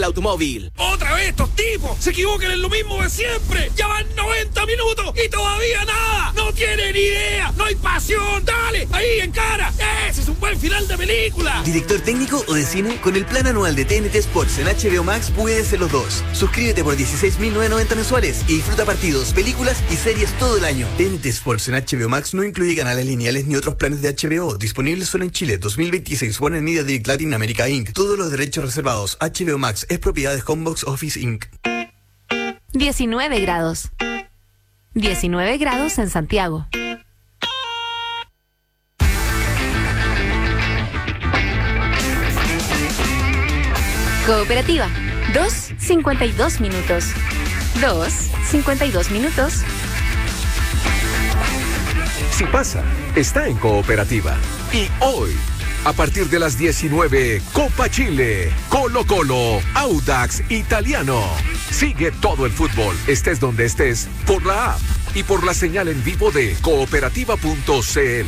del automóvil. ¡Otra vez estos tipos! ¡Se equivocan en lo mismo de siempre! ¡Ya van 90 minutos y todavía nada! ¡No tienen idea! ¡No hay pasión! ¡Dale! ¡Ahí, en cara! ¡Ese es un buen final de película! ¿Director técnico o de cine? Con el plan anual de TNT Sports en HBO Max puedes ser los dos. Suscríbete por 16.990 mensuales y disfruta partidos, películas y series todo el año. TNT Sports en HBO Max no incluye canales lineales ni otros planes de HBO. Disponibles solo en Chile. 2026. Warner Media Direct Latin America Inc. Todos los derechos reservados. HBO Max es propiedad de Homebox Office Inc. 19 grados. 19 grados en Santiago. Cooperativa. 2:52 minutos. 2:52 minutos. Si pasa, está en Cooperativa. Y hoy, a partir de las 19, Copa Chile, Colo-Colo, Audax Italiano. Sigue todo el fútbol, estés donde estés, por la app y por la señal en vivo de cooperativa.cl.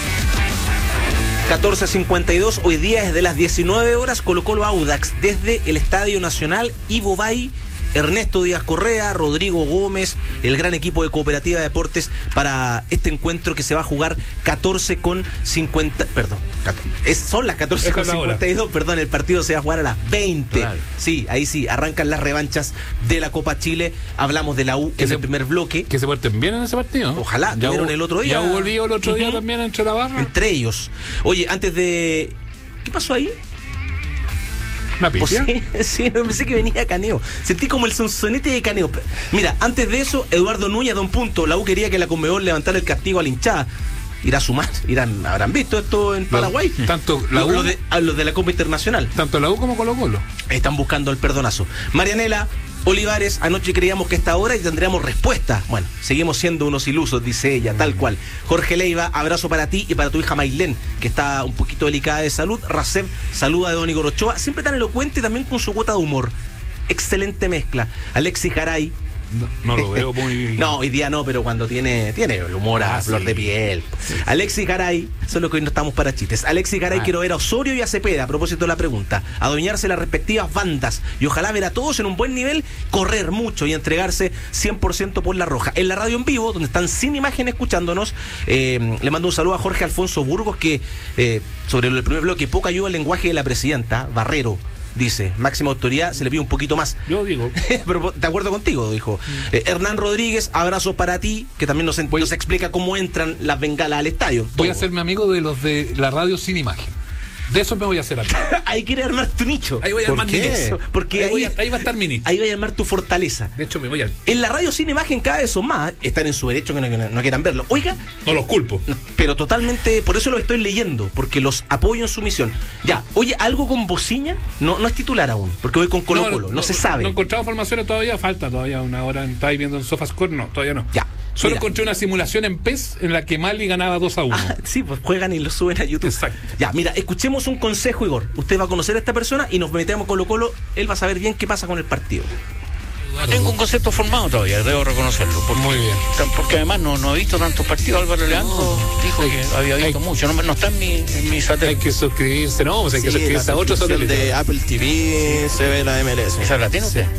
14:52, hoy día es de las 19 horas, Colo-Colo Audax, desde el Estadio Nacional Ivo Bay. Ernesto Díaz Correa, Rodrigo Gómez, el gran equipo de Cooperativa de Deportes para este encuentro que se va a jugar 14:50, perdón, son las 14:52, perdón, el partido se va a jugar a las 20. Claro. Sí, ahí sí, arrancan las revanchas de la Copa Chile, hablamos de la U en el primer bloque. Que se porten bien en ese partido. Ojalá, ya tuvieron el otro día. Ya hubo el lío el otro día también entre la barra. Entre ellos. Oye, antes de... ¿Qué pasó ahí? ¿Una pifia? Sí, pensé que venía Caneo. Sentí como el sonsonete de Caneo. Mira, antes de eso, Eduardo Núñez da un punto. La U quería que la Conmebol levantara el castigo a la hinchada. Irá a sumar, habrán visto esto en Paraguay. Tanto la U, los de la Copa Internacional. Tanto la U como Colo-Colo. Están buscando el perdonazo. Marianela Olivares, anoche creíamos que esta hora y tendríamos respuesta. Bueno, seguimos siendo unos ilusos, dice ella, tal cual. Jorge Leiva, abrazo para ti y para tu hija Mailén, que está un poquito delicada de salud. Raceb, saluda de Don Igor Ochoa, siempre tan elocuente y también con su cuota de humor. Excelente mezcla. Alexis Garay. No lo veo muy... No, hoy día no, pero cuando tiene el humor a flor de piel. Sí. Alexis Garay, solo que hoy no estamos para chistes. Alexis Garay, quiero ver a Osorio y a Cepeda, a propósito de la pregunta. Adueñarse las respectivas bandas y ojalá ver a todos en un buen nivel, correr mucho y entregarse 100% por la roja. En la radio en vivo, donde están sin imagen escuchándonos, le mando un saludo a Jorge Alfonso Burgos, que sobre el primer bloque, poca ayuda al lenguaje de la presidenta, Barrero. Dice, máxima autoridad, se le pide un poquito más. Yo digo. Pero de acuerdo contigo, dijo. Hernán Rodríguez, abrazos para ti, que también nos explica cómo entran las bengalas al estadio. Voy a hacerme amigo de los de la radio sin imagen. De eso me voy a hacer amigo. Ahí quiere armar tu nicho. Ahí voy a armar mi nicho. Porque ahí va a estar mi nicho. Ahí va a armar tu fortaleza. De hecho, me voy a... En la radio sin imagen cada vez son más. Están en su derecho que no quieran verlo. Oiga. No los culpo. Pero totalmente, por eso lo estoy leyendo, porque los apoyo en su misión. Ya, oye, algo con Bociña no es titular aún, porque voy con Colo-Colo, no se sabe. No he encontrado formaciones todavía, falta todavía una hora. ¿Estáis viendo en SofaScore? No, todavía no. Ya. Solo encontré una simulación en PES en la que Mali ganaba 2-1. Sí, pues juegan y lo suben a YouTube. Exacto. Ya, mira, escuchemos un consejo, Igor. Usted va a conocer a esta persona y nos metemos con Colo-Colo. Él va a saber bien qué pasa con el partido. Tengo un concepto formado todavía, debo reconocerlo. Muy bien. Porque además no he visto tantos partidos. Álvaro Leandro dijo que había visto mucho. No está en mi satélite. Hay que suscribirse, ¿no? O sea, hay que suscribirse a otros satélites. De Apple TV se ve la MLS. ¿Esa la tiene usted?